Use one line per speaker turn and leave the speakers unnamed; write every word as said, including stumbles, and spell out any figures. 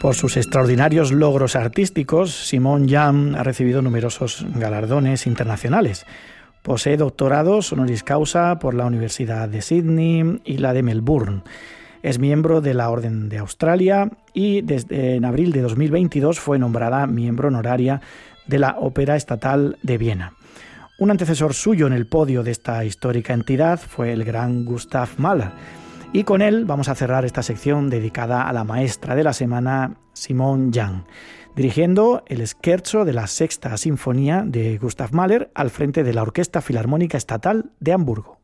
Por sus extraordinarios logros artísticos, Simon Young ha recibido numerosos galardones internacionales. Posee doctorados honoris causa por la Universidad de Sydney y la de Melbourne. Es miembro de la Orden de Australia y desde en abril de dos mil veintidós fue nombrada miembro honoraria de la Ópera Estatal de Viena. Un antecesor suyo en el podio de esta histórica entidad fue el gran Gustav Mahler. Y con él vamos a cerrar esta sección dedicada a la maestra de la semana, Simon Young, dirigiendo el scherzo de la Sexta Sinfonía de Gustav Mahler al frente de la Orquesta Filarmónica Estatal de Hamburgo.